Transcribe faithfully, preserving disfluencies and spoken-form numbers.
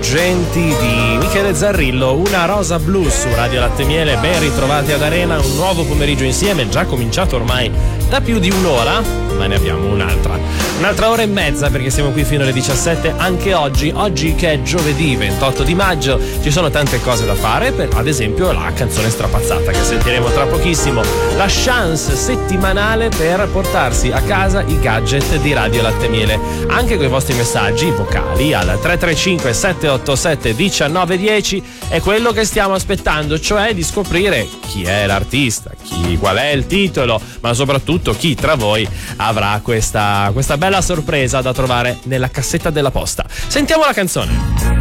struggenti di Michele Zarrillo, Una rosa blu su Radio Latte Miele. Ben ritrovati ad Arena, un nuovo pomeriggio insieme, già cominciato ormai da più di un'ora, ma ne abbiamo un'altra. Un'altra ora e mezza perché siamo qui fino alle diciassette anche oggi. Oggi che è giovedì ventotto di maggio, ci sono tante cose da fare, per, ad esempio la canzone strapazzata che sentiremo tra pochissimo, la chance settimanale per portarsi a casa i gadget di Radio Latte Miele, anche con i vostri messaggi vocali al tre tre cinque sette otto sette uno nove uno zero. È quello che stiamo aspettando, cioè di scoprire chi è l'artista, chi, qual è il titolo, ma soprattutto chi tra voi avrà questa, questa bella sorpresa da trovare nella cassetta della posta. Sentiamo la canzone.